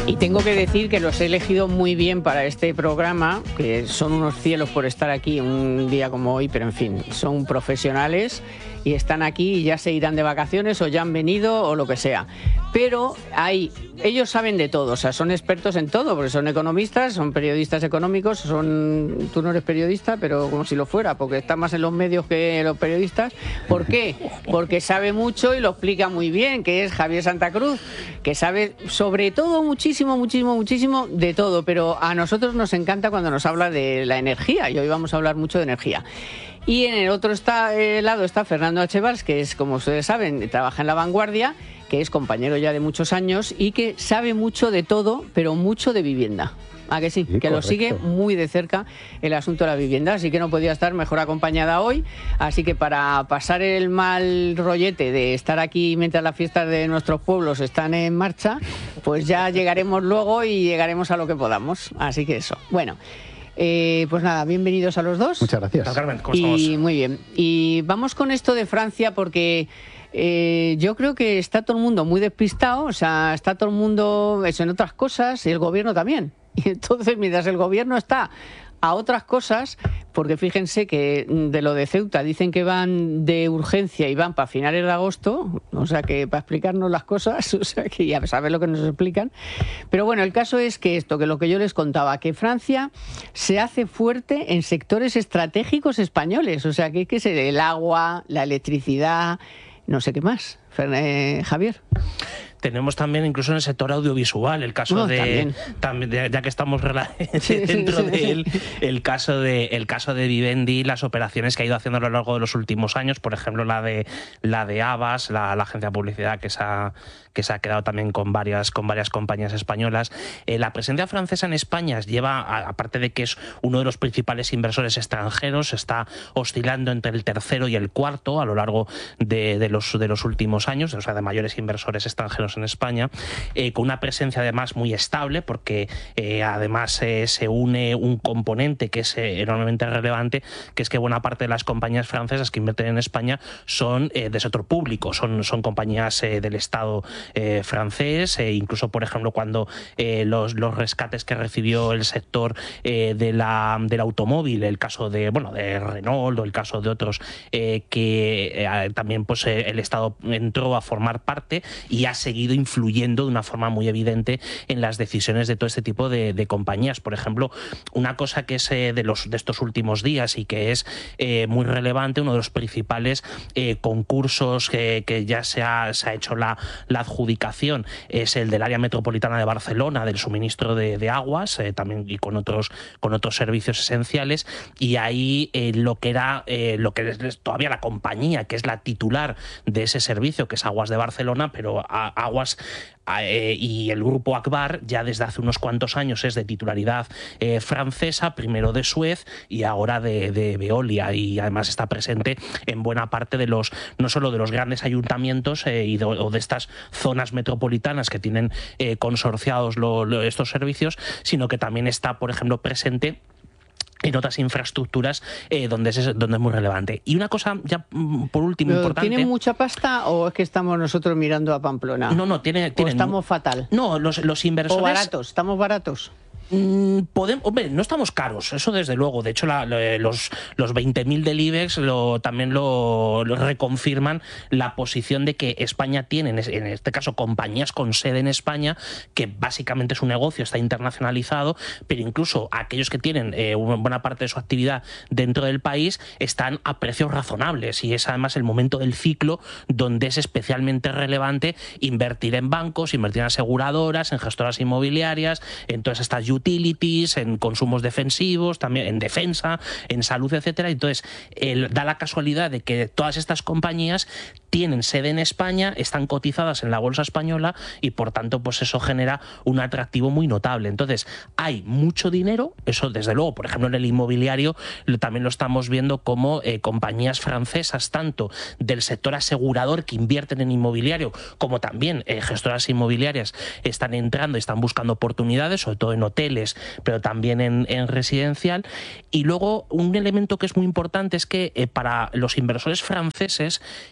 Y tengo que decir que los he elegido muy bien para este programa, que son unos cielos por estar aquí un día como hoy, pero en fin, son profesionales y están aquí y ya se irán de vacaciones o ya han venido o lo que sea. Pero ellos saben de todo, o sea, son expertos en todo, porque son economistas, son periodistas económicos, tú no eres periodista, pero como si lo fuera, porque está más en los medios que los periodistas. ¿Por qué? Porque sabe mucho y lo explica muy bien, que es Javier Santa Cruz, que sabe sobre todo muchísimo de todo, pero a nosotros nos encanta cuando nos habla de la energía, y hoy vamos a hablar mucho de energía. Y en el otro lado está Fernando H. Valls, que es, como ustedes saben, trabaja en La Vanguardia, que es compañero ya de muchos años y que sabe mucho de todo, pero mucho de vivienda. ¿A que sí? Que correcto. Lo sigue muy de cerca el asunto de la vivienda, así que no podía estar mejor acompañada hoy. Así que para pasar el mal rollete de estar aquí mientras las fiestas de nuestros pueblos están en marcha, pues ya llegaremos luego y llegaremos a lo que podamos. Así que eso. Bueno. Pues nada, bienvenidos a los dos. Muchas gracias. Carmen, ¿cómo estamos? Y muy bien. Y vamos con esto de Francia porque yo creo que está todo el mundo muy despistado, o sea, está todo el mundo en otras cosas y el gobierno también. Y entonces, mientras el gobierno está a otras cosas, porque fíjense que de lo de Ceuta dicen que van de urgencia y van para finales de agosto, o sea que para explicarnos las cosas, o sea que ya saben lo que nos explican. Pero bueno, el caso es que que lo que yo les contaba, que Francia se hace fuerte en sectores estratégicos españoles, o sea que es el agua, la electricidad, no sé qué más. Javier. Tenemos también incluso en el sector audiovisual el caso también, ya que estamos dentro de él, el caso de Vivendi, las operaciones que ha ido haciendo a lo largo de los últimos años, por ejemplo la de Havas, la agencia de publicidad que se ha quedado también con varias compañías españolas. La presencia francesa en España lleva, aparte de que es uno de los principales inversores extranjeros, está oscilando entre el tercero y el cuarto a lo largo de los últimos años, o sea, de mayores inversores extranjeros en España, con una presencia además muy estable, porque además se une un componente que es enormemente relevante, que es que buena parte de las compañías francesas que invierten en España son del sector público, son compañías del Estado francés, incluso por ejemplo cuando los rescates que recibió el sector del automóvil, el caso de Renault o el caso de otros que también pues el Estado entró a formar parte y ha seguido influyendo de una forma muy evidente en las decisiones de todo este tipo de compañías. Por ejemplo, una cosa que es de estos últimos días y que es muy relevante, uno de los principales concursos que ya se ha hecho la adjudicación, es el del área metropolitana de Barcelona, del suministro de aguas, también y con otros servicios esenciales, y ahí lo que es todavía la compañía que es la titular de ese servicio, que es Aguas de Barcelona, pero Aguas y el grupo Akbar ya desde hace unos cuantos años es de titularidad francesa, primero de Suez y ahora de Veolia, y además está presente en buena parte no solo de los grandes ayuntamientos o de estas zonas metropolitanas que tienen consorciados estos servicios, sino que también está, por ejemplo, presente en otras infraestructuras donde es muy relevante. Y una cosa, ya por último, importante... ¿Tiene mucha pasta o es que estamos nosotros mirando a Pamplona? No, tiene... ¿O estamos fatal? No, los inversores... ¿O baratos? ¿Estamos baratos? Hombre, no estamos caros, eso desde luego. De hecho, los 20.000 del IBEX también lo reconfirman, la posición de que España tiene, en este caso, compañías con sede en España, que básicamente su negocio está internacionalizado, pero incluso aquellos que tienen una buena parte de su actividad dentro del país están a precios razonables, y es además el momento del ciclo donde es especialmente relevante invertir en bancos, invertir en aseguradoras, en gestoras inmobiliarias, en todas estas utilities, en consumos defensivos, también en defensa, en salud, etcétera. Entonces, da la casualidad de que todas estas compañías tienen sede en España, están cotizadas en la bolsa española y por tanto pues eso genera un atractivo muy notable. Entonces hay mucho dinero, eso desde luego, por ejemplo en el inmobiliario también lo estamos viendo como compañías francesas, tanto del sector asegurador que invierten en inmobiliario, como también gestoras inmobiliarias están entrando y están buscando oportunidades, sobre todo en hoteles, pero también en residencial. Y luego un elemento que es muy importante es que para los inversores franceses, España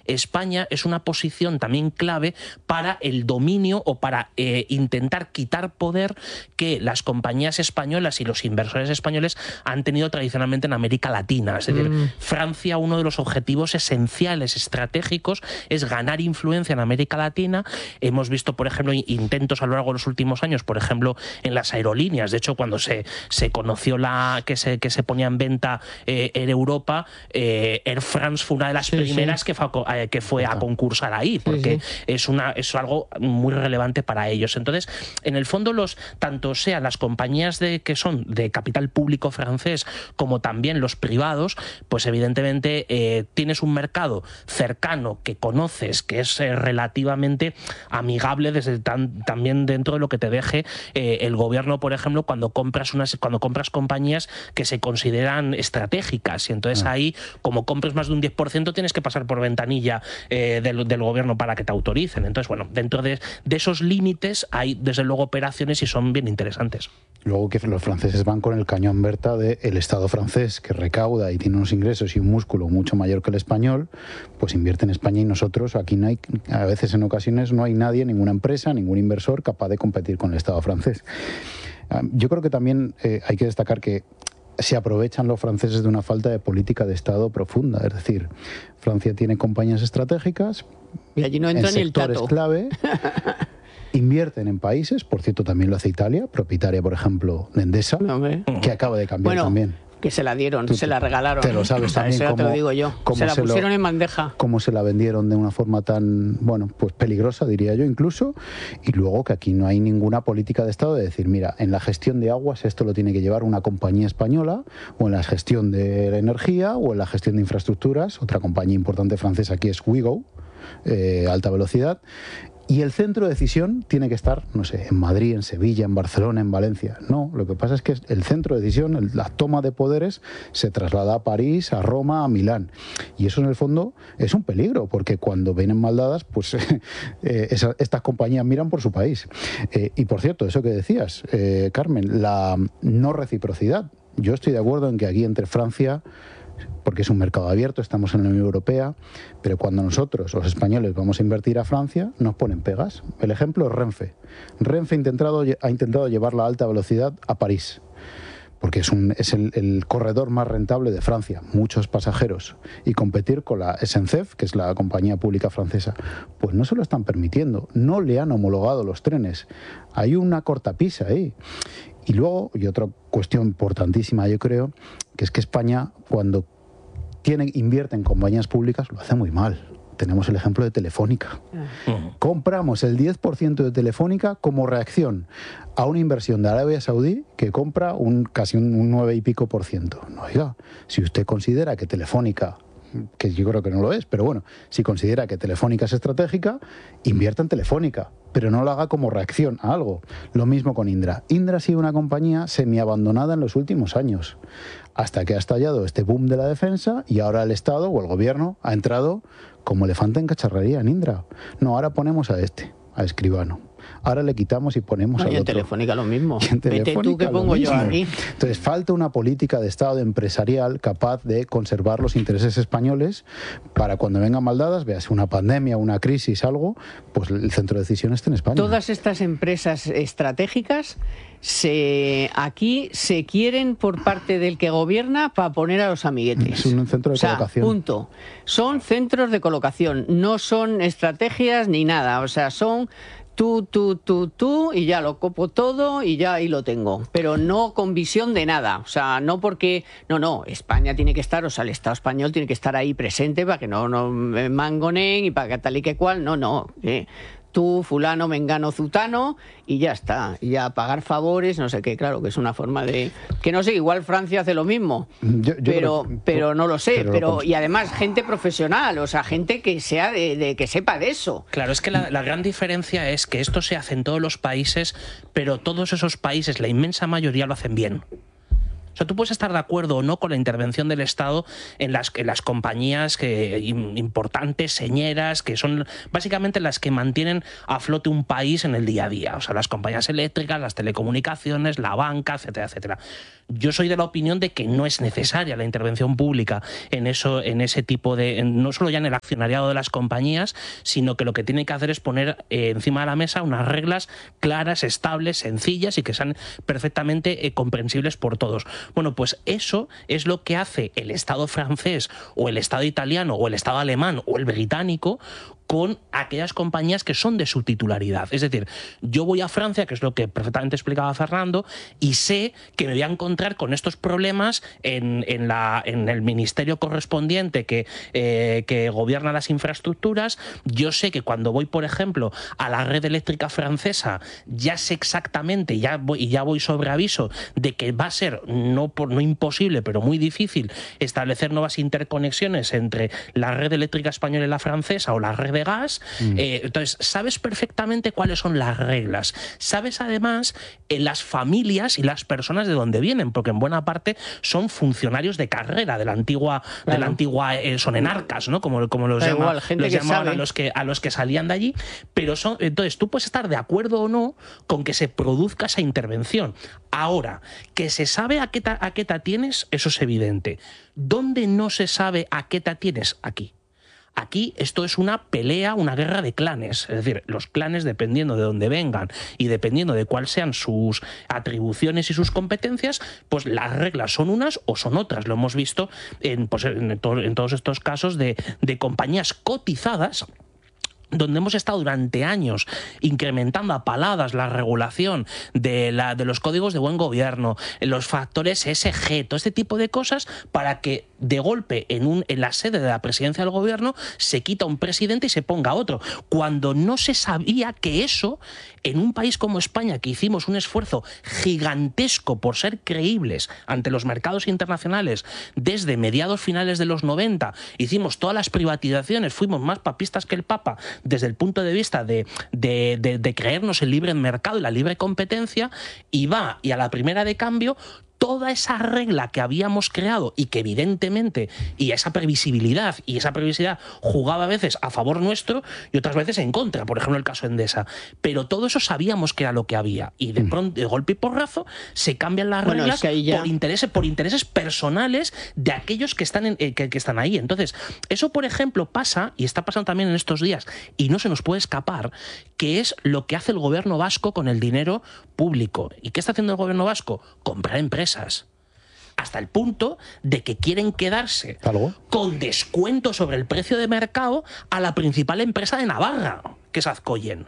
España es una posición también clave para el dominio o para intentar quitar poder que las compañías españolas y los inversores españoles han tenido tradicionalmente en América Latina. Es decir, Francia, uno de los objetivos esenciales, estratégicos, es ganar influencia en América Latina. Hemos visto, por ejemplo, intentos a lo largo de los últimos años, por ejemplo, en las aerolíneas. De hecho, cuando se conoció que se ponía en venta Air Europa, Air France fue una de las primeras que fue a concursar ahí, porque es algo muy relevante para ellos. Entonces, en el fondo, tanto sean las compañías que son de capital público francés como también los privados, pues evidentemente tienes un mercado cercano que conoces, que es relativamente amigable también dentro de lo que te deje el gobierno, por ejemplo, cuando compras compañías que se consideran estratégicas, y entonces ahí, como compres más de un 10%, tienes que pasar por ventanilla del gobierno para que te autoricen. Entonces, bueno, dentro de esos límites hay desde luego operaciones y son bien interesantes. Luego que los franceses van con el cañón Berta del Estado francés, que recauda y tiene unos ingresos y un músculo mucho mayor que el español, pues invierte en España, y nosotros aquí no hay, a veces en ocasiones no hay nadie, ninguna empresa, ningún inversor capaz de competir con el Estado francés. Yo creo que también hay que destacar que se aprovechan los franceses de una falta de política de Estado profunda. Es decir, Francia tiene compañías estratégicas y allí no entra en ni el sectores tato. clave. Invierten en países, por cierto, también lo hace Italia, propietaria, por ejemplo, de Endesa, que acaba de cambiar también. Que se la dieron, se la regalaron. Te lo sabes también. Eso ya te lo digo yo. Se la pusieron en bandeja. Cómo se la vendieron de una forma tan, pues peligrosa, diría yo, incluso. Y luego que aquí no hay ninguna política de Estado de decir, mira, en la gestión de aguas esto lo tiene que llevar una compañía española, o en la gestión de la energía, o en la gestión de infraestructuras. Otra compañía importante francesa aquí es Ouigo, alta velocidad. Y el centro de decisión tiene que estar, no sé, en Madrid, en Sevilla, en Barcelona, en Valencia. No, lo que pasa es que el centro de decisión, la toma de poderes, se traslada a París, a Roma, a Milán. Y eso, en el fondo, es un peligro, porque cuando vienen mal dadas, pues estas compañías miran por su país. Y, por cierto, eso que decías, Carmen, la no reciprocidad. Yo estoy de acuerdo en que aquí entre Francia, porque es un mercado abierto, estamos en la Unión Europea, pero cuando nosotros, los españoles, vamos a invertir a Francia, nos ponen pegas. El ejemplo es Renfe. Renfe ha intentado llevar la alta velocidad a París, porque es el corredor más rentable de Francia, muchos pasajeros, y competir con la SNCF, que es la compañía pública francesa, pues no se lo están permitiendo, no le han homologado los trenes, hay una cortapisa ahí. Y luego, y otra cuestión importantísima, yo creo, que es que España, cuando invierte en compañías públicas, lo hace muy mal. Tenemos el ejemplo de Telefónica. Compramos el 10% de Telefónica como reacción a una inversión de Arabia Saudí que compra casi un 9 y pico %. No, oiga, si usted considera que Telefónica, que yo creo que no lo es, pero bueno, si considera que Telefónica es estratégica, invierta en Telefónica, pero no lo haga como reacción a algo. Lo mismo con Indra. Indra ha sido una compañía semiabandonada en los últimos años, hasta que ha estallado este boom de la defensa y ahora el Estado o el gobierno ha entrado como elefante en cacharrería en Indra. No, ahora ponemos a Escribano. Ahora le quitamos y ponemos al otro. Y en Telefónica lo mismo. Vete tú que pongo yo aquí. Entonces falta una política de Estado empresarial capaz de conservar los intereses españoles para cuando vengan maldadas, veas una pandemia, una crisis, algo, pues el centro de decisión esté en España. Todas estas empresas estratégicas aquí se quieren por parte del que gobierna para poner a los amiguetes. Es un centro de colocación. Punto. Son centros de colocación, no son estrategias ni nada. O sea, son tú, y ya lo copo todo y ya ahí lo tengo. Pero no con visión de nada. O sea, no porque... No, España tiene que estar, o sea, el Estado español tiene que estar ahí presente para que no mangonen y para que tal y que cual. No. Tú, fulano, mengano, zutano, y ya está. Y ya pagar favores, no sé qué, claro, que es una forma de... Que no sé, igual Francia hace lo mismo, pero no lo sé. Y además gente profesional, o sea, gente que sea que sepa de eso. Claro, es que la gran diferencia es que esto se hace en todos los países, pero todos esos países, la inmensa mayoría, lo hacen bien. O sea, tú puedes estar de acuerdo o no con la intervención del Estado en las compañías importantes, señeras, que son básicamente las que mantienen a flote un país en el día a día. O sea, las compañías eléctricas, las telecomunicaciones, la banca, etcétera, etcétera. Yo soy de la opinión de que no es necesaria la intervención pública en ese tipo de... no solo ya en el accionariado de las compañías, sino que lo que tiene que hacer es poner encima de la mesa unas reglas claras, estables, sencillas y que sean perfectamente comprensibles por todos. Bueno, pues eso es lo que hace el Estado francés o el Estado italiano o el Estado alemán o el británico con aquellas compañías que son de su titularidad. Es decir, yo voy a Francia, que es lo que perfectamente explicaba Fernando, y sé que me voy a encontrar con estos problemas en el ministerio correspondiente que gobierna las infraestructuras. Yo sé que cuando voy, por ejemplo, a la red eléctrica francesa, ya sé exactamente, ya voy sobre aviso de que va a ser no imposible, pero muy difícil establecer nuevas interconexiones entre la red eléctrica española y la francesa o la red de gas. Entonces, sabes perfectamente cuáles son las reglas. Sabes además las familias y las personas de dónde vienen, porque en buena parte son funcionarios de carrera de la antigua, son enarcas, ¿no? Como los llamaban a los que salían de allí. Pero entonces tú puedes estar de acuerdo o no con que se produzca esa intervención. Ahora, que se sabe a qué te atienes, eso es evidente. ¿Dónde no se sabe a qué te atienes? Aquí. Aquí esto es una pelea, una guerra de clanes. Es decir, los clanes, dependiendo de dónde vengan y dependiendo de cuáles sean sus atribuciones y sus competencias, pues las reglas son unas o son otras. Lo hemos visto en todos estos casos de compañías cotizadas, donde hemos estado durante años incrementando a paladas la regulación de los códigos de buen gobierno, los factores ESG, todo este tipo de cosas, para que de golpe en la sede de la presidencia del gobierno se quita un presidente y se ponga otro, cuando no se sabía que eso, en un país como España, que hicimos un esfuerzo gigantesco por ser creíbles ante los mercados internacionales desde mediados finales de los 90, hicimos todas las privatizaciones, fuimos más papistas que el Papa desde el punto de vista de creernos el libre mercado y la libre competencia, y a la primera de cambio toda esa regla que habíamos creado y que evidentemente, y esa previsibilidad jugaba a veces a favor nuestro y otras veces en contra, por ejemplo el caso Endesa, pero todo eso sabíamos que era lo que había, y de pronto, de golpe y porrazo, se cambian las reglas es que por intereses personales de aquellos que están, que están ahí. Entonces, eso por ejemplo pasa, y está pasando también en estos días, y no se nos puede escapar, que es lo que hace el gobierno vasco con el dinero público. ¿Y qué está haciendo el gobierno vasco? Comprar empresas. Hasta el punto de que quieren quedarse con descuento sobre el precio de mercado a la principal empresa de Navarra, que es Azcoyen.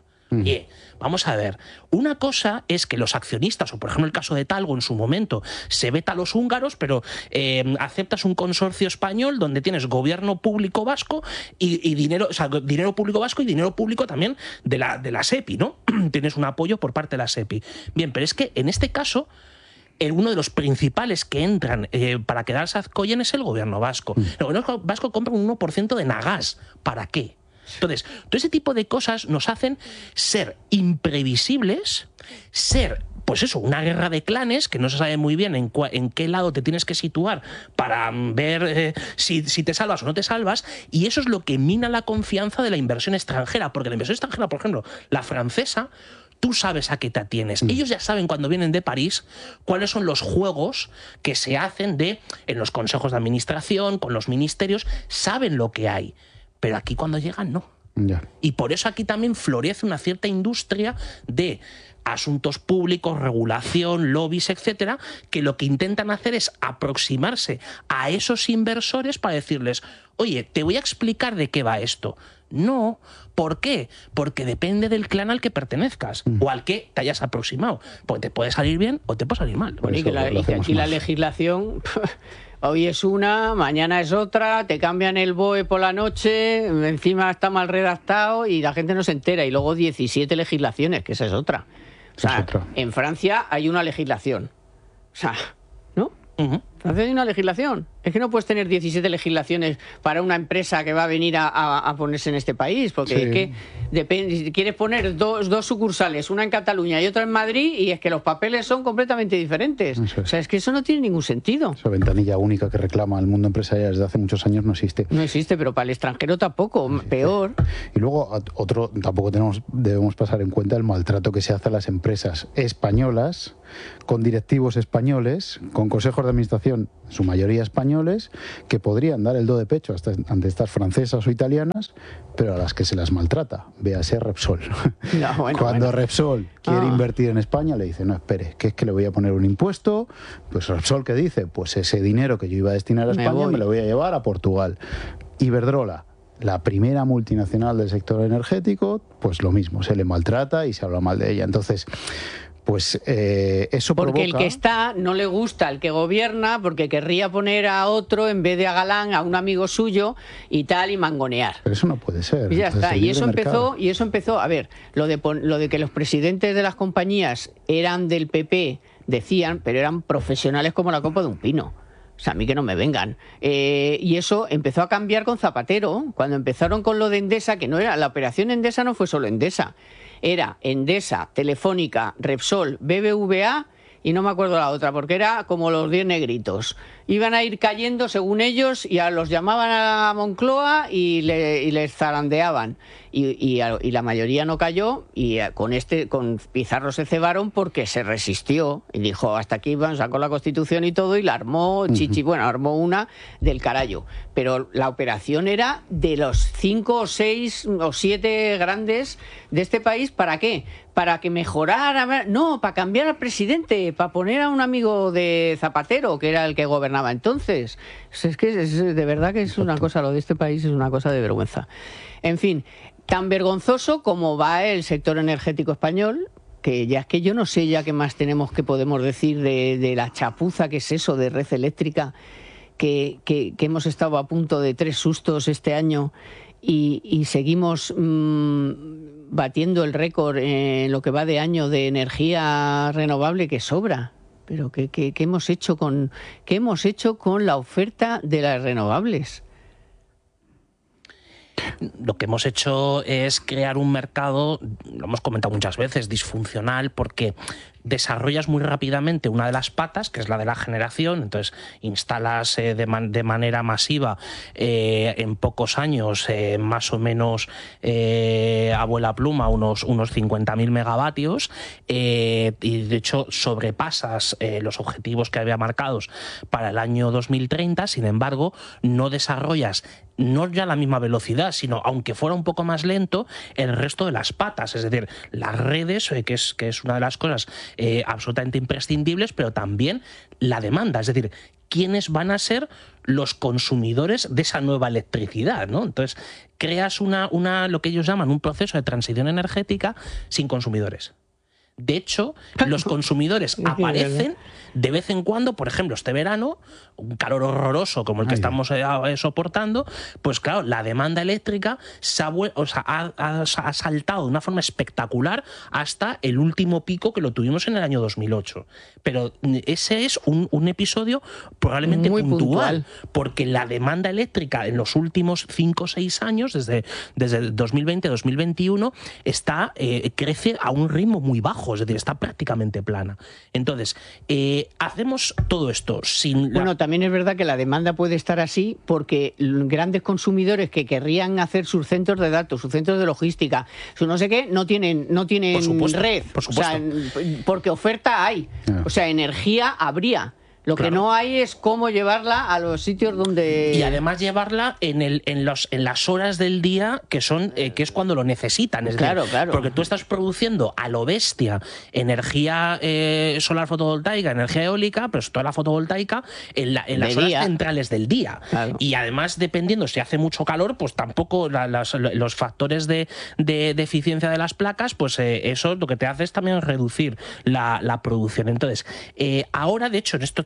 Vamos a ver, una cosa es que los accionistas, o por ejemplo el caso de Talgo en su momento, se veta a los húngaros, pero aceptas un consorcio español donde tienes gobierno público vasco y dinero, o sea, dinero público vasco y dinero público también de la SEPI, ¿no? Tienes un apoyo por parte de la SEPI. Bien, pero es que en este caso uno de los principales que entran para quedarse a Azcoyen es el gobierno vasco. El gobierno vasco compra un 1% de Nagas. ¿Para qué? Entonces, todo ese tipo de cosas nos hacen ser imprevisibles, ser, pues eso, una guerra de clanes que no se sabe muy bien en qué lado te tienes que situar para ver si te salvas o no te salvas, y eso es lo que mina la confianza de la inversión extranjera, porque la inversión extranjera, por ejemplo, la francesa, tú sabes a qué te atienes. Ellos ya saben cuando vienen de París cuáles son los juegos que se hacen en los consejos de administración, con los ministerios, saben lo que hay. Pero aquí cuando llegan, no. Y por eso aquí también florece una cierta industria de asuntos públicos, regulación, lobbies, etcétera, que lo que intentan hacer es aproximarse a esos inversores para decirles, oye, te voy a explicar de qué va esto. No. ¿Por qué? Porque depende del clan al que pertenezcas o al que te hayas aproximado. Porque te puede salir bien o te puede salir mal. Bueno, y que aquí la legislación hoy es una, mañana es otra, te cambian el BOE por la noche, encima está mal redactado y la gente no se entera. Y luego 17 legislaciones, que esa es otra. O sea, en Francia hay una legislación. O sea, ¿no? Francia tiene una legislación. Es que no puedes tener 17 legislaciones para una empresa que va a venir a ponerse en este país, porque es que depende, si quieres poner dos sucursales, una en Cataluña y otra en Madrid, y es que los papeles son completamente diferentes. O sea, es que eso no tiene ningún sentido. Esa ventanilla única que reclama el mundo empresarial desde hace muchos años no existe. No existe, pero para el extranjero tampoco, peor. Y luego, tampoco debemos pasar en cuenta el maltrato que se hace a las empresas españolas, con directivos españoles, con consejos de administración, en su mayoría españoles, que podrían dar el do de pecho ante estas francesas o italianas, pero a las que se las maltrata. Véase Repsol. No, Cuando Repsol quiere invertir en España, le dice, no, espere, que es que le voy a poner un impuesto. Pues Repsol, ¿qué dice? Pues ese dinero que yo iba a destinar a España me lo voy a llevar a Portugal. Iberdrola, la primera multinacional del sector energético, pues lo mismo, se le maltrata y se habla mal de ella. Entonces, pues eso provoca... Porque el que está no le gusta al que gobierna, porque querría poner a otro en vez de a Galán, a un amigo suyo y tal, y mangonear. Pero eso no puede ser. Y ya está. Y eso empezó, a ver, lo de que los presidentes de las compañías eran del PP, decían, pero eran profesionales como la copa de un pino. O sea, a mí que no me vengan. Y eso empezó a cambiar con Zapatero, cuando empezaron con lo de Endesa, que no era, la operación Endesa no fue solo Endesa. Era Endesa, Telefónica, Repsol, BBVA y no me acuerdo la otra, porque era como los 10 negritos. Iban a ir cayendo según ellos y los llamaban a Moncloa y les zarandeaban. Y la mayoría no cayó y con Pizarro se cebaron porque se resistió y dijo hasta aquí, sacó la Constitución y todo y la armó armó una del carallo. Pero la operación era de los 5 o 6 o 7 grandes de este país. ¿Para qué? Para que mejorara, no, para cambiar al presidente, para poner a un amigo de Zapatero, que era el que gobernaba entonces. Es que de verdad que es una cosa, lo de este país es una cosa de vergüenza. En fin, tan vergonzoso como va el sector energético español, que ya es que yo no sé ya qué más podemos decir de la chapuza que es eso de Red Eléctrica, que hemos estado a punto de 3 sustos este año y seguimos batiendo el récord en lo que va de año de energía renovable que sobra. Pero ¿qué hemos hecho con la oferta de las renovables? Lo que hemos hecho es crear un mercado, lo hemos comentado muchas veces, disfuncional, porque desarrollas muy rápidamente una de las patas, que es la de la generación, entonces instalas de manera masiva en pocos años, más o menos a vuela pluma, unos 50.000 megavatios, y de hecho sobrepasas los objetivos que había marcados para el año 2030, sin embargo, no desarrollas no ya la misma velocidad, sino, aunque fuera un poco más lento, el resto de las patas, es decir, las redes, que es una de las cosas absolutamente imprescindibles, pero también la demanda, es decir, quiénes van a ser los consumidores de esa nueva electricidad, ¿no? Entonces, creas lo que ellos llaman un proceso de transición energética sin consumidores. De hecho, los consumidores aparecen de vez en cuando, por ejemplo, este verano, un calor horroroso como el que estamos soportando, pues claro, la demanda eléctrica ha saltado de una forma espectacular hasta el último pico que lo tuvimos en el año 2008. Pero ese es un episodio probablemente muy puntual, porque la demanda eléctrica en los últimos 5 o 6 años, desde 2020-2021, crece a un ritmo muy bajo. Es decir, está prácticamente plana. Entonces, hacemos todo esto sin... Bueno, también es verdad que la demanda puede estar así porque grandes consumidores que querrían hacer sus centros de datos, sus centros de logística, su no sé qué, no tienen por supuesto, red. Por supuesto. O sea, porque oferta hay. O sea, energía habría. Lo que no hay es cómo llevarla a los sitios donde... Y además llevarla en las horas del día que es cuando lo necesitan. Es decir, porque tú estás produciendo a lo bestia energía solar fotovoltaica, energía eólica, pero toda la fotovoltaica en las horas centrales del día. Claro. Y además, dependiendo si hace mucho calor, pues tampoco los factores de eficiencia de las placas, pues eso lo que te hace es también reducir la producción. Entonces, ahora, de hecho, en esto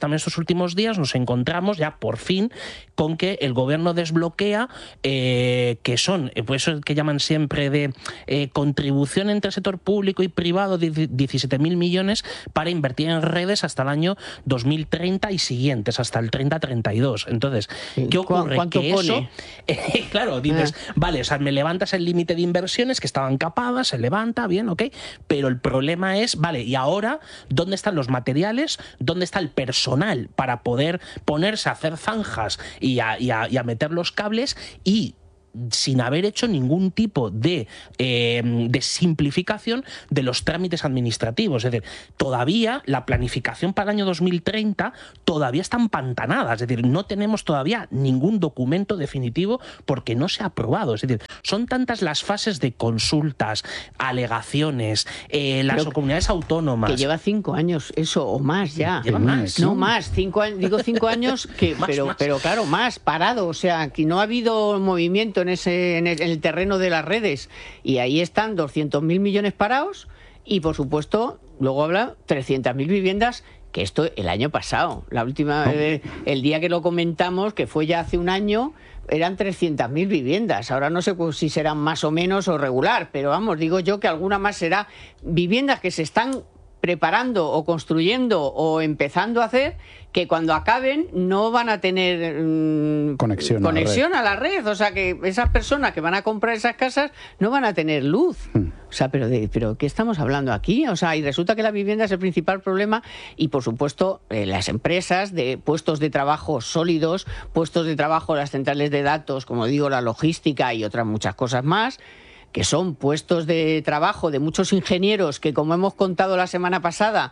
también estos últimos días nos encontramos ya por fin con que el gobierno desbloquea que son, pues eso que llaman siempre de contribución entre el sector público y privado de 17.000 millones para invertir en redes hasta el año 2030 y siguientes, hasta el 30-32. Entonces, ¿qué ocurre? ¿Cuánto que pone? Eso, claro, dices, vale, o sea, me levantas el límite de inversiones que estaban capadas, se levanta, bien, ok, pero el problema es, vale, y ahora, ¿dónde están los materiales? ¿Dónde está el personal para poder ponerse a hacer zanjas y a meter los cables y sin haber hecho ningún tipo de simplificación de los trámites administrativos? Es decir, todavía la planificación para el año 2030 todavía está empantanada, es decir, no tenemos todavía ningún documento definitivo porque no se ha aprobado. Es decir, son tantas las fases de consultas, alegaciones, las comunidades autónomas. Que lleva 5 años, eso, o más ya. Lleva más. No, más, 5 años, digo 5 años, que, Más. pero claro, más, parado, o sea, que no ha habido movimiento en el terreno de las redes, y ahí están 200.000 millones parados, y por supuesto, luego habla 300.000 viviendas, que esto el año pasado, la última el día que lo comentamos, que fue ya hace un año, eran 300.000 viviendas. Ahora no sé si serán más o menos o regular, pero vamos, digo yo que alguna más será. Viviendas que se están preparando o construyendo o empezando a hacer, que cuando acaben no van a tener conexión a la red. O sea, que esas personas que van a comprar esas casas no van a tener luz. O sea, pero ¿qué estamos hablando aquí? O sea, y resulta que la vivienda es el principal problema, y por supuesto las empresas de puestos de trabajo sólidos, puestos de trabajo, las centrales de datos, como digo, la logística y otras muchas cosas más, que son puestos de trabajo de muchos ingenieros que, como hemos contado la semana pasada,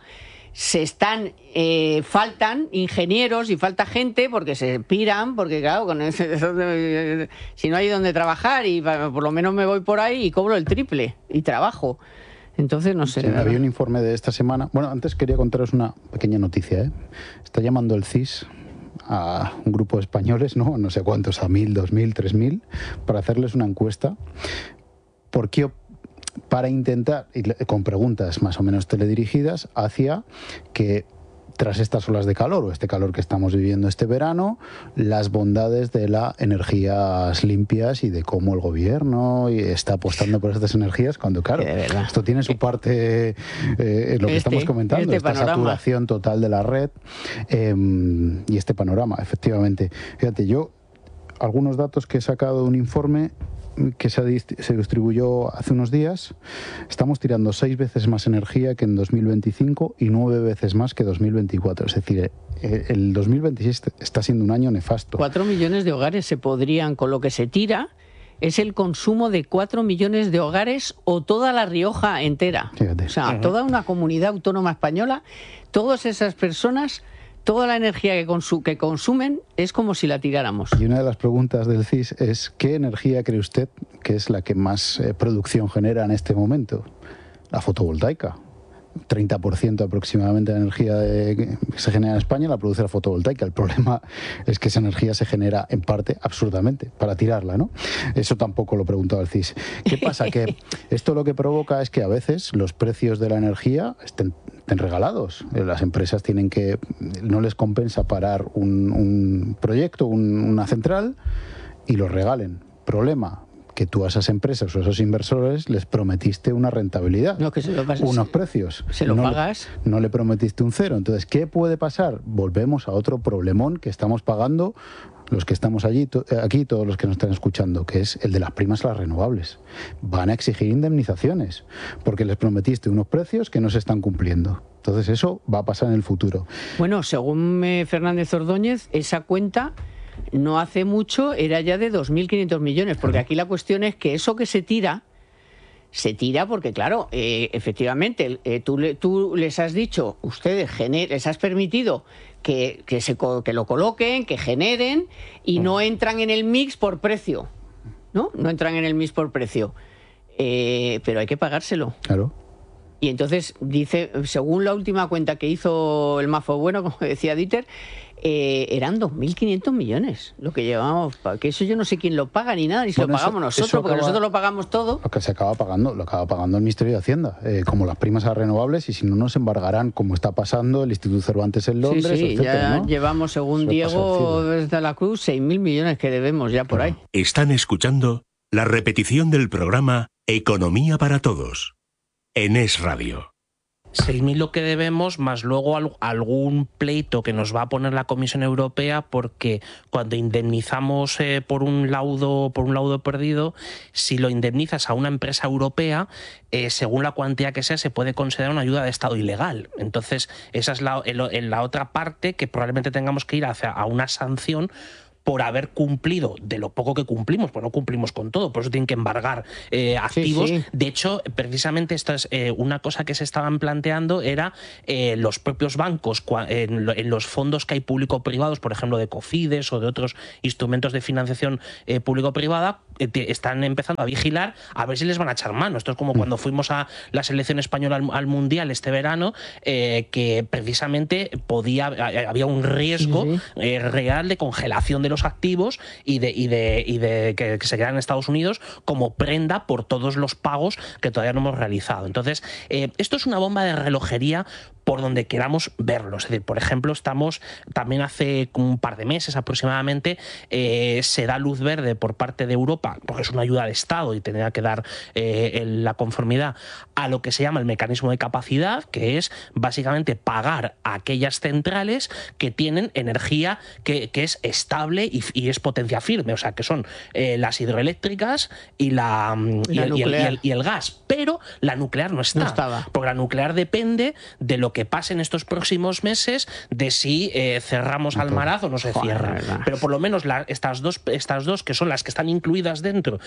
faltan ingenieros y falta gente porque se piran, porque claro, si no hay donde trabajar, y por lo menos me voy por ahí y cobro el triple y trabajo. Entonces, no sé. Sí, había un informe de esta semana. Bueno, antes quería contaros una pequeña noticia. Está llamando el CIS a un grupo de españoles, no sé cuántos, a 1.000, 2.000, 3.000, para hacerles una encuesta. Para intentar, con preguntas más o menos teledirigidas, hacia que tras estas olas de calor, o este calor que estamos viviendo este verano, las bondades de las energías limpias y de cómo el gobierno está apostando por estas energías, cuando claro, esto tiene su parte, lo que estamos comentando, esta saturación total de la red, y este panorama, efectivamente. Fíjate, algunos datos que he sacado de un informe que se distribuyó hace unos días. Estamos tirando 6 veces más energía que en 2025 y 9 veces más que 2024. Es decir, el 2026 está siendo un año nefasto. 4 millones de hogares se podrían, con lo que se tira, es el consumo de 4 millones de hogares o toda La Rioja entera. Fíjate. O sea, toda una comunidad autónoma española, todas esas personas, toda la energía que consumen es como si la tiráramos. Y una de las preguntas del CIS es: ¿qué energía cree usted que es la que más producción genera en este momento? La fotovoltaica. 30% aproximadamente de la energía que se genera en España la produce la fotovoltaica. El problema es que esa energía se genera en parte absurdamente para tirarla, ¿no? Eso tampoco lo preguntaba el CIS. ¿Qué pasa? Que esto lo que provoca es que a veces los precios de la energía estén regalados. Las empresas no les compensa parar un proyecto, una central, y lo regalen. Problema: que tú a esas empresas o a esos inversores les prometiste una rentabilidad, unos precios. Se lo pagas. No le prometiste un cero. Entonces, ¿qué puede pasar? Volvemos a otro problemón que estamos pagando los que estamos aquí, todos los que nos están escuchando, que es el de las primas a las renovables. Van a exigir indemnizaciones porque les prometiste unos precios que no se están cumpliendo. Entonces, eso va a pasar en el futuro. Bueno, según Fernández Ordóñez, esa cuenta no hace mucho era ya de 2.500 millones, porque aquí la cuestión es que eso que se tira porque, claro, efectivamente, tú les has dicho, ustedes les has permitido que lo coloquen, que generen, y no entran en el mix por precio, ¿no? No entran en el mix por precio. Pero hay que pagárselo. Claro. Y entonces dice, según la última cuenta que hizo el Mafo Bueno, como decía Dieter, eran 2.500 millones lo que llevamos, que eso yo no sé quién lo paga ni nada, ni si lo pagamos nosotros, porque nosotros lo pagamos todo. Lo que se acaba pagando, lo acaba pagando el Ministerio de Hacienda, como las primas a renovables, y si no nos embargarán, como está pasando el Instituto Cervantes en Londres, sí, etcétera, ya ¿no? llevamos, según Diego desde la Cruz, 6.000 millones que debemos ya por ahí. Están escuchando la repetición del programa Economía para Todos, en Es Radio. 6.000 lo que debemos, más luego algún pleito que nos va a poner la Comisión Europea, porque cuando indemnizamos por un laudo perdido, si lo indemnizas a una empresa europea, según la cuantía que sea, se puede considerar una ayuda de Estado ilegal. Entonces, esa es la otra parte, que probablemente tengamos que ir a una sanción por haber cumplido de lo poco que cumplimos, pues no cumplimos con todo, por eso tienen que embargar activos. Sí, sí. De hecho, precisamente esto es una cosa que se estaban planteando, era los propios bancos, en los fondos que hay público-privados, por ejemplo de Cofides o de otros instrumentos de financiación público-privada, están empezando a vigilar a ver si les van a echar mano. Esto es como cuando fuimos a la selección española al Mundial este verano, que precisamente había un riesgo real de congelación de los activos y de que se quedan en Estados Unidos como prenda por todos los pagos que todavía no hemos realizado. Entonces, esto es una bomba de relojería por donde queramos verlo. Es decir, por ejemplo, estamos también hace un par de meses aproximadamente, se da luz verde por parte de Europa, porque es una ayuda de Estado y tendría que dar la conformidad a lo que se llama el mecanismo de capacidad, que es básicamente pagar a aquellas centrales que tienen energía que es estable y es potencia firme, o sea, que son las hidroeléctricas y el gas, pero la nuclear no estaba, porque la nuclear depende de lo que pase en estos próximos meses, de si cerramos Almaraz o no se cierra. Pero por lo menos estas dos que son las que están incluidas dentro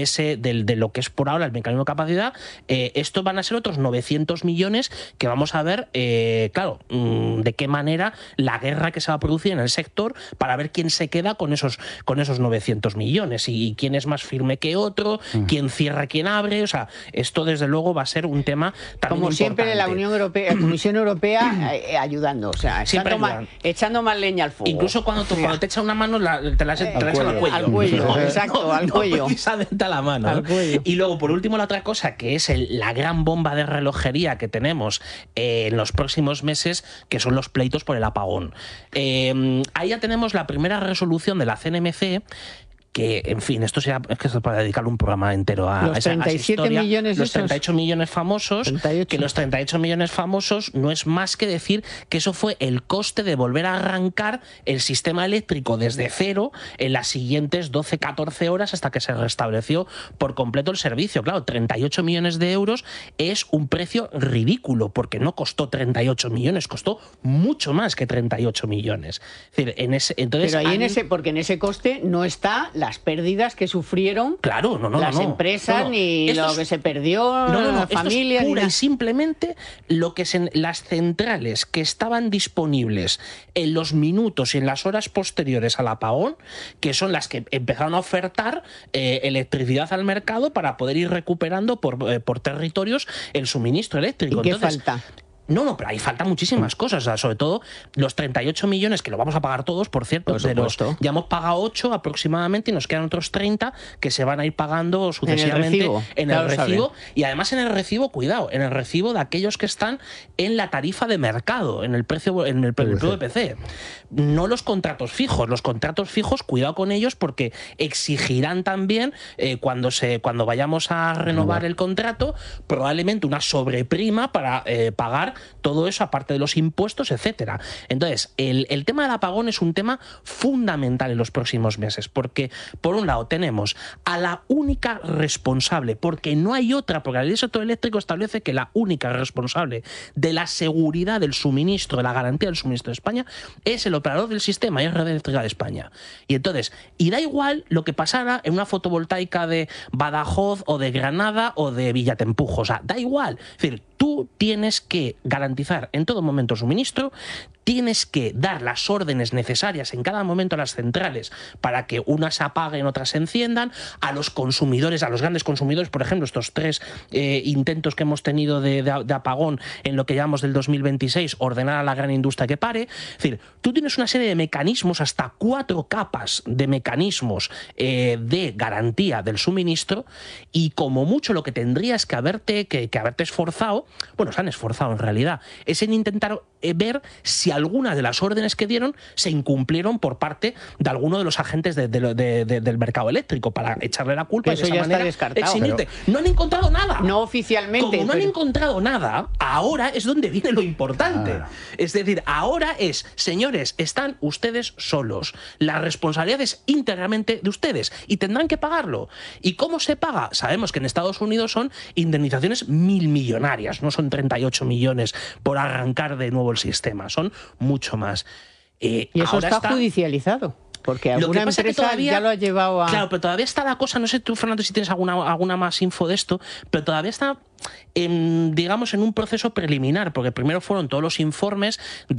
de lo que es por ahora el mecanismo de capacidad, esto van a ser otros 900 millones que vamos a ver, claro, de qué manera la guerra que se va a producir en el sector para ver quién se queda con esos 900 millones y quién es más firme que otro, quién cierra, quién abre. O sea, esto desde luego va a ser un tema también como importante. Siempre la Unión Europea, Comisión Europea ayudando, o sea, echando más leña al fuego. Incluso cuando te echa una mano te la echan al cuello. Al cuello, exacto, al cuello. Precisamente a la mano. Al cuello. Y luego, por último, la otra cosa, que es la gran bomba de relojería que tenemos en los próximos meses, que son los pleitos por el apagón. Ahí ya tenemos la primera resolución de la CNMC, que, en fin, esto es que es para dedicarle un programa entero a los 37 millones, los 38 millones famosos, 38. Que los 38 millones famosos no es más que decir que eso fue el coste de volver a arrancar el sistema eléctrico desde cero en las siguientes 12-14 horas hasta que se restableció por completo el servicio. Claro, 38 millones de euros es un precio ridículo, porque no costó 38 millones, costó mucho más que 38 millones. Es decir, entonces, pero ahí porque en ese coste no está las pérdidas que sufrieron las empresas, ni lo que se perdió, las familias. Es pura y simplemente lo que las centrales que estaban disponibles en los minutos y en las horas posteriores al apagón, que son las que empezaron a ofertar electricidad al mercado para poder ir recuperando por territorios el suministro eléctrico. ¿Y qué falta? No, pero ahí faltan muchísimas cosas, o sea, sobre todo los 38 millones, que lo vamos a pagar todos, por cierto, ya hemos pagado 8 aproximadamente y nos quedan otros 30 que se van a ir pagando sucesivamente en el recibo. Y además en el recibo, cuidado, en el recibo de aquellos que están en la tarifa de mercado, en el precio de PC. No los contratos fijos. Los contratos fijos, cuidado con ellos, porque exigirán también, cuando vayamos a renovar el contrato, probablemente una sobreprima para pagar todo eso, aparte de los impuestos, etcétera. Entonces, el tema del apagón es un tema fundamental en los próximos meses, porque por un lado tenemos a la única responsable, porque no hay otra, porque la ley del sector eléctrico establece que la única responsable de la seguridad del suministro, de la garantía del suministro de España, es el operador del sistema, y es Red Eléctrica de España. Y entonces, da igual lo que pasara en una fotovoltaica de Badajoz o de Granada o de Villatempujo, o sea, da igual. Es decir, tú tienes que garantizar en todo momento suministro, tienes que dar las órdenes necesarias en cada momento a las centrales para que unas se apaguen, otras se enciendan, a los consumidores, a los grandes consumidores, por ejemplo, estos 3 intentos que hemos tenido de apagón en lo que llamamos del 2026, ordenar a la gran industria que pare. Es decir, tú tienes una serie de mecanismos, hasta 4 capas de mecanismos de garantía del suministro, y como mucho lo que tendrías que haberte esforzado, bueno, se han esforzado en realidad, es en intentar ver si algunas de las órdenes que dieron se incumplieron por parte de alguno de los agentes del mercado eléctrico, para echarle la culpa. Eso ya está descartado. Eximirte. No han encontrado nada. No oficialmente. Como no han encontrado nada, ahora es donde viene lo importante. Es decir, ahora es, señores, están ustedes solos. La responsabilidad es íntegramente de ustedes y tendrán que pagarlo. ¿Y cómo se paga? Sabemos que en Estados Unidos son indemnizaciones millonarias, no son 38 millones por arrancar de nuevo el sistema, son mucho más. Y eso está judicializado. Porque alguna empresa todavía, ya lo ha llevado a... Claro, pero todavía está la cosa, no sé tú, Fernando, si tienes alguna más info de esto, pero todavía está, digamos, en un proceso preliminar, porque primero fueron todos los informes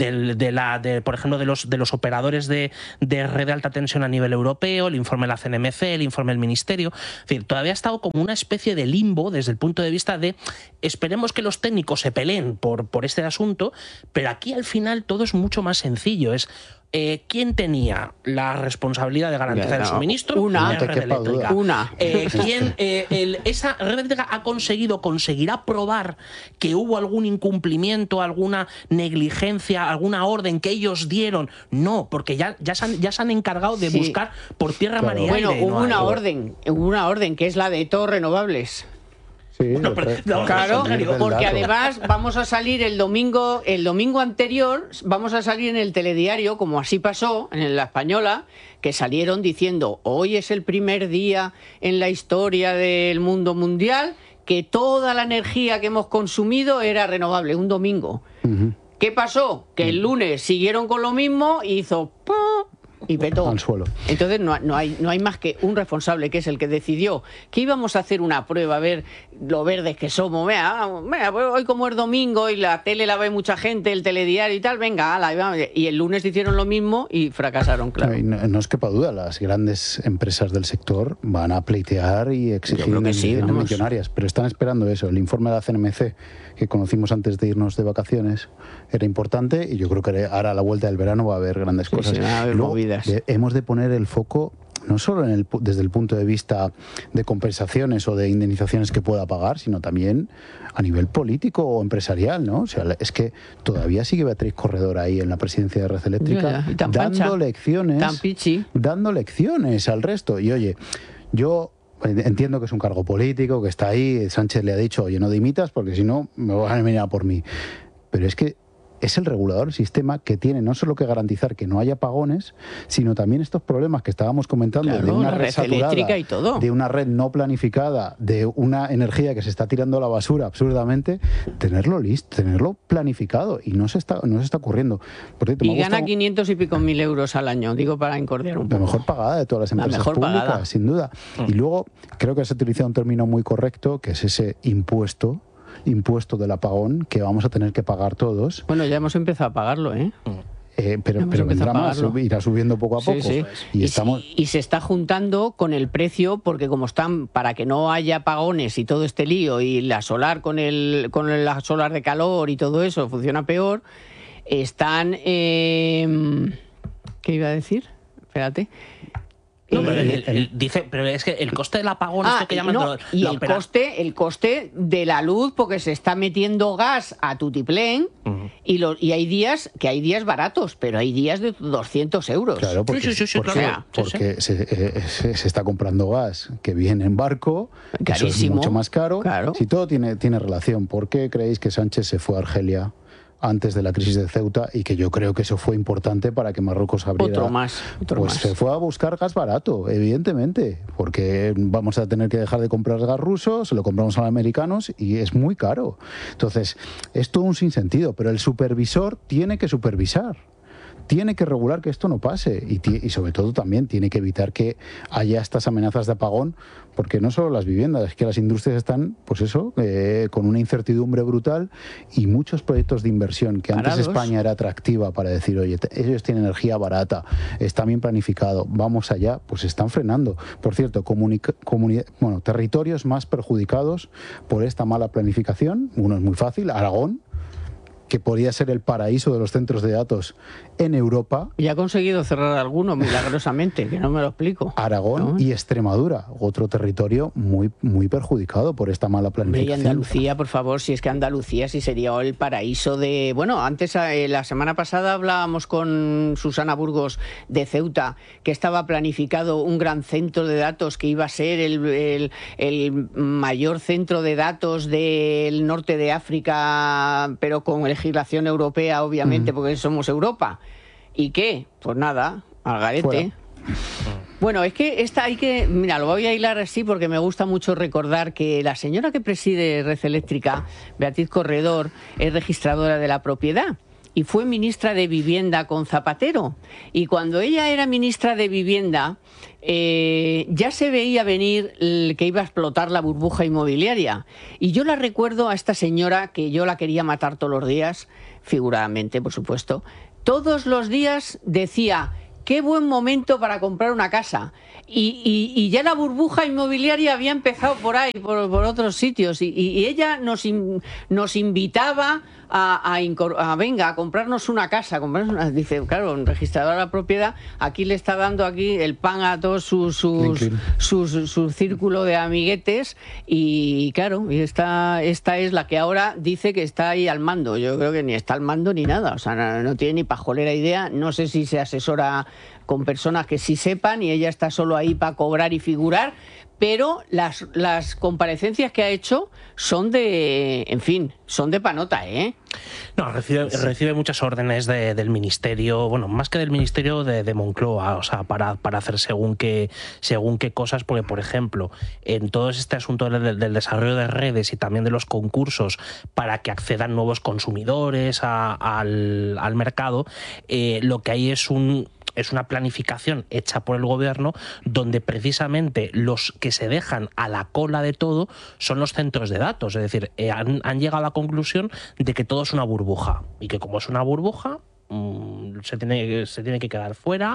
por ejemplo, de los operadores de red de alta tensión a nivel europeo, el informe de la CNMC, el informe del Ministerio. Es decir, todavía ha estado como una especie de limbo desde el punto de vista de esperemos que los técnicos se peleen por este asunto, pero aquí al final todo es mucho más sencillo. Es ¿quién tenía la responsabilidad de garantizar el suministro? Una red eléctrica. ¿Quién? Esa red eléctrica conseguirá probar que hubo algún incumplimiento, alguna negligencia, alguna orden que ellos dieron. No, porque ya se han encargado de buscar por tierra, mar y aire. Bueno, hubo una orden que es la de todos renovables. Sí, claro, porque además vamos a salir el domingo anterior, vamos a salir en el telediario, como así pasó en La Española, que salieron diciendo: hoy es el primer día en la historia del mundo mundial que toda la energía que hemos consumido era renovable, un domingo. ¿Qué pasó? Que el lunes siguieron con lo mismo y hizo ¡pum! Y petó al suelo. Entonces no hay más que un responsable, que es el que decidió que íbamos a hacer una prueba, a ver lo verdes que somos. Mira, pues hoy como es domingo y la tele la ve mucha gente, el telediario y tal, venga, y el lunes hicieron lo mismo y fracasaron, claro. No os quepa duda, las grandes empresas del sector van a pleitear y exigir millonarias, pero están esperando eso. El informe de la CNMC que conocimos antes de irnos de vacaciones era importante, y yo creo que ahora a la vuelta del verano va a haber grandes cosas. Sí, va a haber movidas. Hemos de poner el foco no solo desde el punto de vista de compensaciones o de indemnizaciones que pueda pagar, sino también a nivel político o empresarial, ¿no? O sea, es que todavía sigue Beatriz Corredor ahí en la presidencia de Red Eléctrica dando lecciones al resto. Y oye, yo entiendo que es un cargo político, que está ahí, Sánchez le ha dicho: oye, no dimitas porque si no me van a venir a por mí. Pero es que es el regulador del sistema que tiene no solo que garantizar que no haya apagones, sino también estos problemas que estábamos comentando, de una red saturada, y todo, de una red no planificada, de una energía que se está tirando a la basura absurdamente, tenerlo listo, tenerlo planificado, y no se está ocurriendo. Por cierto, y gana 500 y pico mil euros al año, digo, para encordiar un poco. La mejor pagada de todas las empresas públicas, sin duda. Y luego creo que se ha utilizado un término muy correcto, que es ese impuesto del apagón que vamos a tener que pagar todos. Bueno, ya hemos empezado a pagarlo, pero vendrá más, irá subiendo poco a poco. Sí. Y se está juntando con el precio, porque como están, para que no haya apagones y todo este lío, y la solar con la solar de calor y todo eso funciona peor, están... ¿Qué iba a decir? Espérate. No, pero dice, pero es que el coste del apagón, esto que llaman el coste de la luz, porque se está metiendo gas a tutiplén, y hay días baratos, pero hay días de 200 euros. Claro, porque se está comprando gas que viene en barco, carísimo, eso es mucho más caro. Claro. Si todo tiene relación, ¿por qué creéis que Sánchez se fue a Argelia antes de la crisis de Ceuta? Y que yo creo que eso fue importante para que Marruecos abriera. Otro más. Se fue a buscar gas barato, evidentemente, porque vamos a tener que dejar de comprar gas ruso, se lo compramos a los americanos y es muy caro. Entonces, es todo un sinsentido, pero el supervisor tiene que supervisar. tiene que regular que esto no pase y sobre todo también tiene que evitar que haya estas amenazas de apagón, porque no solo las viviendas, es que las industrias están, pues eso, con una incertidumbre brutal y muchos proyectos de inversión que antes España era atractiva para decir, oye, ellos tienen energía barata, está bien planificado, vamos allá, pues se están frenando. Por cierto, territorios más perjudicados por esta mala planificación, uno es muy fácil, Aragón, que podría ser el paraíso de los centros de datos en Europa. Y ha conseguido cerrar alguno milagrosamente, que no me lo explico. Aragón, ¿no? Y Extremadura, otro territorio muy, muy perjudicado por esta mala planificación. Y Andalucía, por favor, si es que Andalucía sí sería el paraíso de... Bueno, antes, la semana pasada hablábamos con Susana Burgos de Ceuta, que estaba planificado un gran centro de datos que iba a ser el mayor centro de datos del norte de África, pero con legislación europea, obviamente, porque somos Europa. ¿Y qué? Pues nada, al garete. Fuera. Bueno, es que mira, lo voy a hilar así porque me gusta mucho recordar que la señora que preside Red Eléctrica, Beatriz Corredor, es registradora de la propiedad y fue ministra de Vivienda con Zapatero. Y cuando ella era ministra de Vivienda, ya se veía venir que iba a explotar la burbuja inmobiliaria. Y yo la recuerdo a esta señora, que yo la quería matar todos los días, figuradamente, por supuesto. Todos los días decía, qué buen momento para comprar una casa. Y ya la burbuja inmobiliaria había empezado por ahí, por otros sitios. Y ella nos invitaba a comprarnos una casa. Dice, claro, un registrador de la propiedad, aquí le está dando el pan a todos su círculo de amiguetes. Y claro, esta es la que ahora dice que está ahí al mando. Yo creo que ni está al mando ni nada. O sea, no tiene ni pajolera idea. No sé si se asesora con personas que sí sepan y ella está solo ahí para cobrar y figurar, pero las comparecencias que ha hecho son de panota, ¿eh? No, recibe muchas órdenes del ministerio, bueno, más que del ministerio de Moncloa, o sea, para hacer según qué cosas, porque, por ejemplo, en todo este asunto del desarrollo de redes y también de los concursos para que accedan nuevos consumidores al mercado, lo que hay es una planificación hecha por el gobierno donde precisamente los que se dejan a la cola de todo son los centros de datos. Es decir, han llegado a la conclusión de que todo es una burbuja y que como es una burbuja se tiene que quedar fuera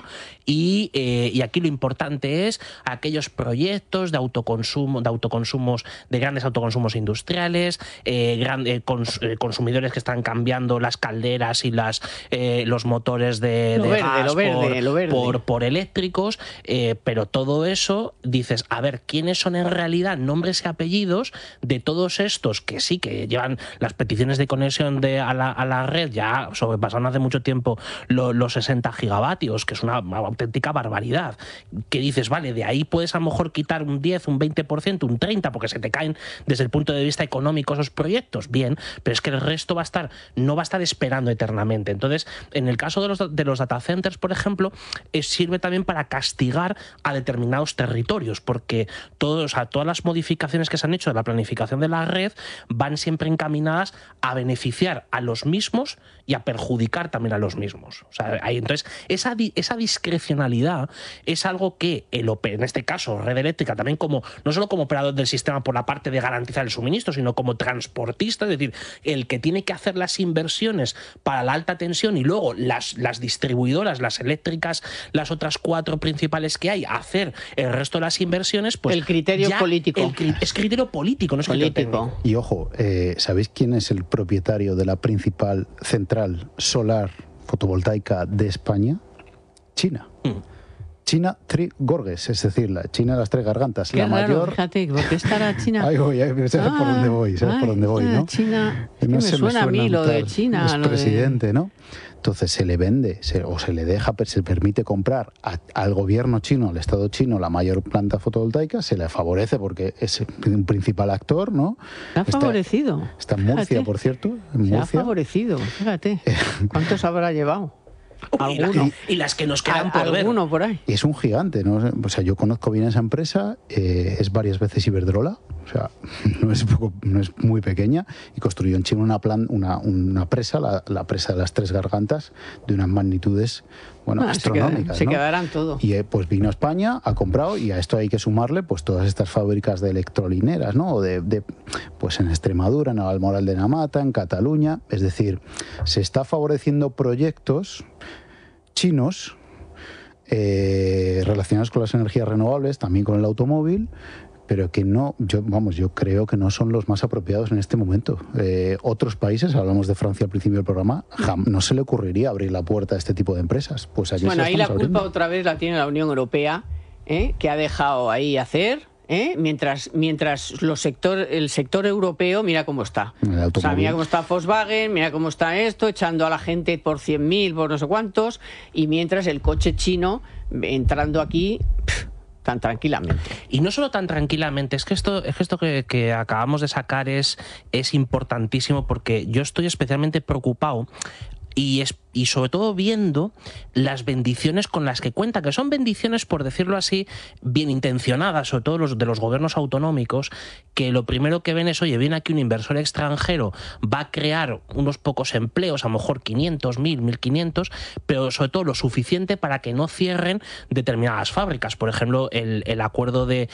y aquí lo importante es aquellos proyectos de autoconsumos, de grandes autoconsumos industriales, consumidores que están cambiando las calderas y los motores de gas por eléctricos, pero todo eso dices, a ver, ¿quiénes son en realidad nombres y apellidos de todos estos que sí que llevan las peticiones de conexión a la red ya sobrepasaron hace mucho tiempo los 60 gigavatios, que es una auténtica barbaridad, que dices, vale, de ahí puedes a lo mejor quitar un 10, un 20%, un 30%, porque se te caen desde el punto de vista económico esos proyectos, bien, pero es que el resto no va a estar esperando eternamente. Entonces, en el caso de los data centers, por ejemplo, sirve también para castigar a determinados territorios, porque todas las modificaciones que se han hecho de la planificación de la red van siempre encaminadas a beneficiar a los mismos y a perjudicar también a los mismos. O sea, entonces, esa discrecionalidad es algo que en este caso Red Eléctrica también no solo como operador del sistema por la parte de garantizar el suministro, sino como transportista, es decir, el que tiene que hacer las inversiones para la alta tensión y luego las distribuidoras, las eléctricas, las otras 4 principales que hay, hacer el resto de las inversiones, pues el criterio político. Es criterio político, no es criterio técnico. Y ojo, ¿sabéis quién es el propietario de la principal central solar fotovoltaica de España? China. China Three Gorges, es decir, la China de las 3 gargantas. Qué la raro, mayor. Fíjate, ¿por qué estará China? Ahí voy, sabes por dónde voy, por dónde voy, ¿no? China, no me suena a mí lo de China. Es presidente, ¿no? Entonces se le vende se permite comprar al gobierno chino, al Estado chino, la mayor planta fotovoltaica, se le favorece porque es un principal actor, ¿no? ¿Se ha favorecido? Está en Murcia, fíjate, por cierto. Se ha favorecido, fíjate. ¿Cuántos habrá llevado? Y las que nos quedan por ver. Por ahí. Y es un gigante, ¿no? O sea, yo conozco bien esa empresa, es varias veces Iberdrola. O sea, no es muy pequeña, y construyó en China una presa, la presa de las Tres Gargantas, de unas magnitudes astronómicas. Se quedarán todo. Y pues vino a España, ha comprado, y a esto hay que sumarle pues todas estas fábricas de electrolineras, ¿no? Pues en Extremadura, en Almoral de Namata, en Cataluña. Es decir, se está favoreciendo proyectos chinos relacionados con las energías renovables, también con el automóvil, pero que yo creo que no son los más apropiados en este momento. Otros países, hablamos de Francia al principio del programa, no se le ocurriría abrir la puerta a este tipo de empresas. Pues allí ahí la culpa otra vez la tiene la Unión Europea, que ha dejado ahí hacer, mientras el sector europeo, mira cómo está. O sea, mira cómo está Volkswagen, mira cómo está esto, echando a la gente por 100.000, por no sé cuántos, y mientras el coche chino entrando aquí tan tranquilamente. Y no solo tan tranquilamente, es que esto que acabamos de sacar es importantísimo, porque yo estoy especialmente preocupado y sobre todo viendo las bendiciones con las que cuenta, que son bendiciones, por decirlo así, bien intencionadas, sobre todo los de los gobiernos autonómicos, que lo primero que ven es, oye, viene aquí un inversor extranjero, va a crear unos pocos empleos, a lo mejor 500, 1.000, 1.500, pero sobre todo lo suficiente para que no cierren determinadas fábricas. Por ejemplo, el acuerdo de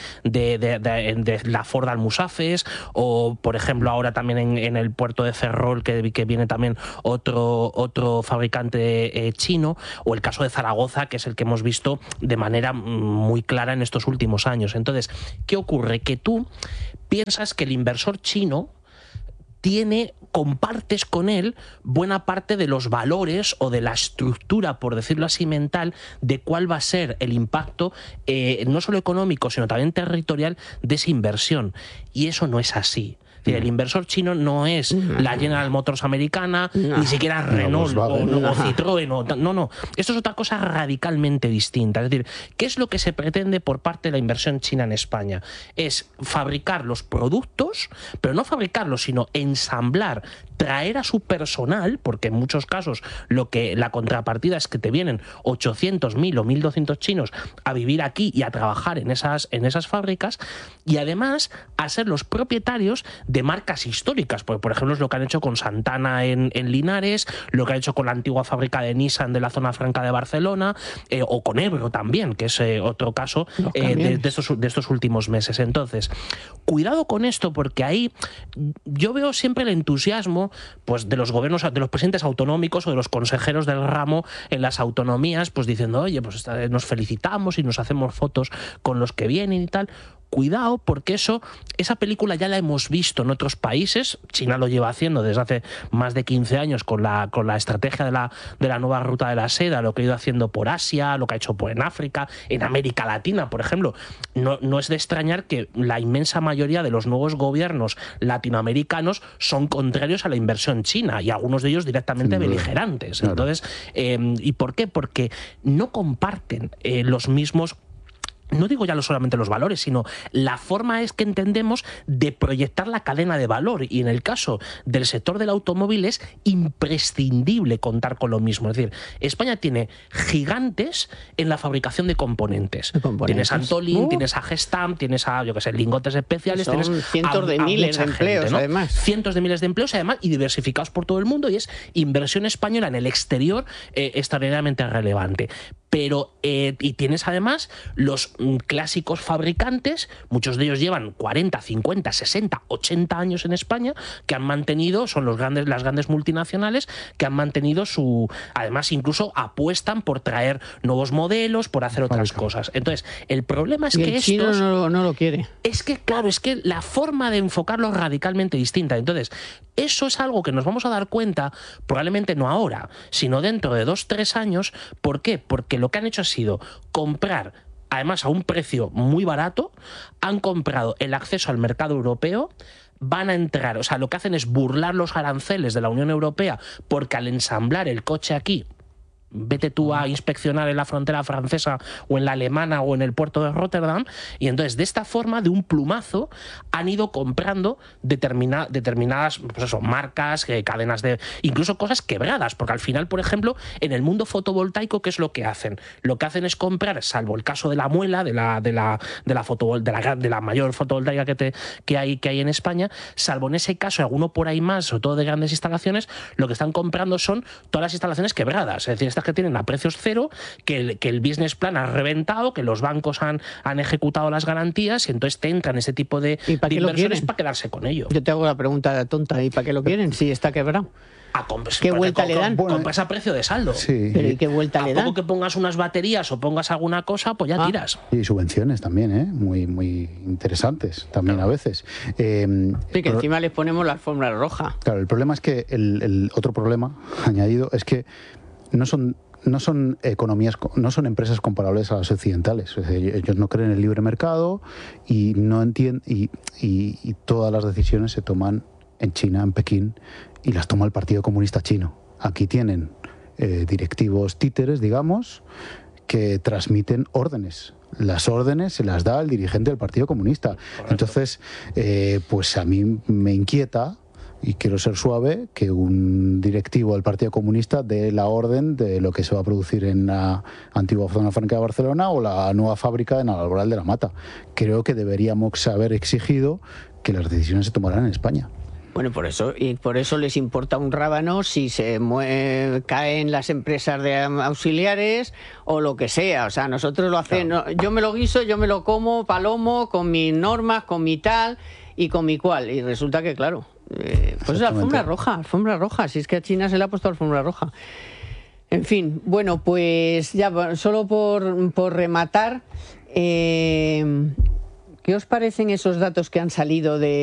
la Ford Almusafes, o por ejemplo ahora también en el puerto de Ferrol, que viene también otro fabricante chino, o el caso de Zaragoza, que es el que hemos visto de manera muy clara en estos últimos años. Entonces, ¿qué ocurre? Que tú piensas que el inversor chino compartes con él buena parte de los valores o de la estructura, por decirlo así, mental, de cuál va a ser el impacto, no solo económico, sino también territorial, de esa inversión. Y eso no es así. El inversor chino no es la General Motors americana, ni siquiera Renault o Citroën. No. Esto es otra cosa radicalmente distinta. Es decir, ¿qué es lo que se pretende por parte de la inversión china en España? Es fabricar los productos, pero no fabricarlos, sino ensamblar, traer a su personal, porque en muchos casos la contrapartida es que te vienen 800, 1.000 o 1.200 chinos a vivir aquí y a trabajar en esas fábricas, y además a ser los propietarios de marcas históricas, porque por ejemplo es lo que han hecho con Santana en Linares, lo que han hecho con la antigua fábrica de Nissan de la zona franca de Barcelona, o con Ebro también, que es otro caso de estos últimos meses. Entonces, cuidado con esto, porque ahí yo veo siempre el entusiasmo pues de los gobiernos, de los presidentes autonómicos o de los consejeros del ramo en las autonomías, pues diciendo, oye, pues nos felicitamos y nos hacemos fotos con los que vienen y tal. Cuidado, porque esa película ya la hemos visto en otros países. China lo lleva haciendo desde hace más de 15 años con la estrategia de la nueva ruta de la seda, lo que ha ido haciendo por Asia, lo que ha hecho en África, en América Latina, por ejemplo. No es de extrañar que la inmensa mayoría de los nuevos gobiernos latinoamericanos son contrarios a la inversión china, y algunos de ellos directamente beligerantes. Claro. Entonces, ¿y por qué? Porque no comparten los mismos... No digo ya solamente los valores, sino la forma es que entendemos de proyectar la cadena de valor. Y en el caso del sector del automóvil es imprescindible contar con lo mismo. Es decir, España tiene gigantes en la fabricación de componentes. Tienes a Antolin, tienes a Gestamp, tienes a, lingotes especiales. Son tienes cientos de miles de empleos, ¿no? además. Cientos de miles de empleos, además, y diversificados por todo el mundo, y es inversión española en el exterior extraordinariamente relevante. Pero, y tienes además los clásicos fabricantes, muchos de ellos llevan 40, 50, 60, 80 años en España, que han mantenido, son las grandes multinacionales, que han mantenido además incluso apuestan por traer nuevos modelos, por hacer otras cosas. Entonces, el problema es que el chino no lo quiere. Es que, claro, la forma de enfocarlo es radicalmente distinta. Entonces, eso es algo que nos vamos a dar cuenta, probablemente no ahora, sino dentro de 2-3 años. ¿Por qué? Porque lo que han hecho ha sido comprar, además a un precio muy barato, han comprado el acceso al mercado europeo, van a entrar, o sea, lo que hacen es burlar los aranceles de la Unión Europea, porque al ensamblar el coche aquí vete tú a inspeccionar en la frontera francesa o en la alemana o en el puerto de Rotterdam. Y entonces, de esta forma, de un plumazo, han ido comprando determinadas pues eso, marcas, cadenas de... incluso cosas quebradas, porque al final, por ejemplo, en el mundo fotovoltaico, ¿qué es lo que hacen? Lo que hacen es comprar, salvo el caso de la Muela, de la mayor fotovoltaica que hay en España, salvo en ese caso, alguno por ahí más, sobre todo de grandes instalaciones, lo que están comprando son todas las instalaciones quebradas, es decir, estas que tienen a precios cero, que el business plan ha reventado, que los bancos han ejecutado las garantías, y entonces te entran ese tipo de inversiones para quedarse con ello. Yo te hago la pregunta tonta, ¿y para qué lo quieren si está quebrado? ¿Qué vuelta le dan? Compras a precio de saldo. Sí. ¿Pero y qué vuelta le dan? A poco que pongas unas baterías o pongas alguna cosa, pues ya tiras. Y subvenciones también, muy, muy interesantes también a veces. Sí, que encima les ponemos la alfombra roja. Claro, el problema es que el otro problema añadido es que no son economías, no son empresas comparables a las occidentales. Es decir, ellos no creen en el libre mercado y no entienden y todas las decisiones se toman en China, en Pekín, y las toma el Partido Comunista Chino. Aquí tienen directivos títeres, digamos, que transmiten órdenes. Las órdenes se las da el dirigente del Partido Comunista. Correcto. Entonces, pues a mí me inquieta, y quiero ser suave, que un directivo del Partido Comunista dé la orden de lo que se va a producir en la antigua zona franca de Barcelona o la nueva fábrica en Alboral de la Mata. Creo que deberíamos haber exigido que las decisiones se tomaran en España. Bueno, por eso les importa un rábano si se caen las empresas de auxiliares o lo que sea. O sea, nosotros lo hacemos, yo me lo guiso, yo me lo como palomo, con mis normas, con mi tal y con mi cual. Y resulta que, claro, pues es alfombra roja. Si es que a China se le ha puesto alfombra roja. En fin, bueno, pues ya, solo por rematar, ¿qué os parecen esos datos que han salido de